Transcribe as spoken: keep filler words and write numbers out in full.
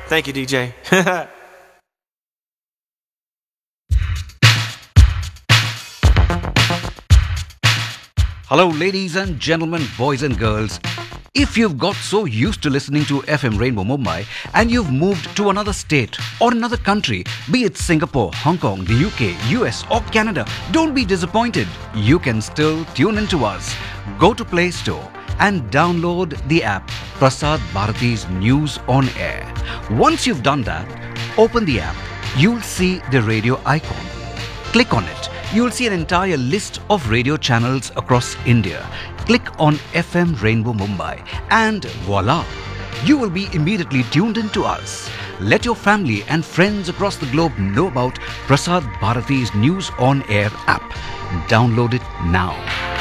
Thank you, D J. Hello, ladies and gentlemen, boys and girls. If you've got so used to listening to F M Rainbow Mumbai and you've moved to another state or another country, be it Singapore, Hong Kong, the U K, U S or Canada, don't be disappointed. You can still tune into us. Go to Play Store and download the app Prasad Bharati's News on Air. Once you've done that, open the app. You'll see the radio icon. Click on it. You'll see an entire list of radio channels across India. Click on F M Rainbow Mumbai and voila! You will be immediately tuned into us. Let your family and friends across the globe know about Prasad Bharati's News on Air app. Download it now.